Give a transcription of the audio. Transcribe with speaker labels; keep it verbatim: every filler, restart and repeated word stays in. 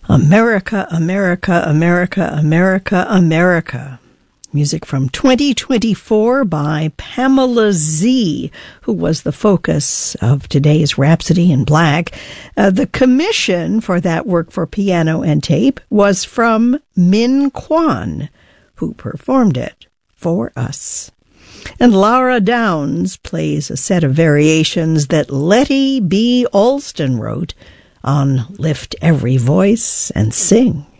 Speaker 1: America, America, America, America, America. Music from twenty twenty-four by Pamela Z, who was the focus of today's Rhapsody in Black. Uh, the commission for that work for piano and tape was from Min Kwan, who performed it for us. And Laura Downs plays a set of variations that Letty B. Alston wrote on Lift Every Voice and Sing.